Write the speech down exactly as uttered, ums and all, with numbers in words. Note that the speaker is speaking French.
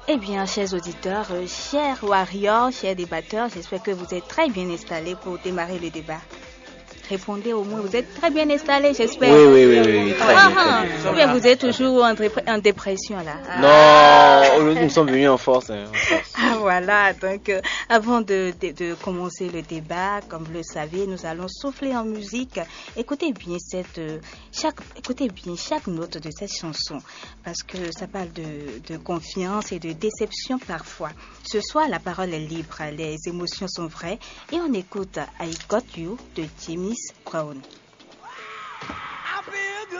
Eh bien, chers auditeurs, euh, chers warriors, chers débatteurs, j'espère que vous êtes très bien installés pour démarrer le débat. Répondez au moins, vous êtes très bien installés, j'espère. Oui, oui, oui, oui, oui, très Ah, bien. ah, Très ou bien. bien vous êtes toujours en, dép- en dépression là. Non, aujourd'hui nous sommes venus en force. Hein, en force. Ah, voilà, donc euh, avant de, de, de commencer le débat, comme vous le savez, nous allons souffler en musique. Écoutez bien cette, euh, chaque, écoutez bien chaque note de cette chanson, parce que ça parle de, de confiance et de déception parfois. Ce soir, la parole est libre, les émotions sont vraies, et on écoute I Got You de James Brown.